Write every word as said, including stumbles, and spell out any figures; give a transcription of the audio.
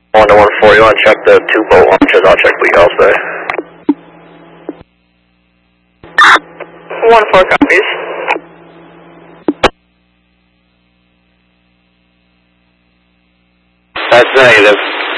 One to one four, you want to check the two boat launches? I'll check what y'all say. One four copies. That's negative.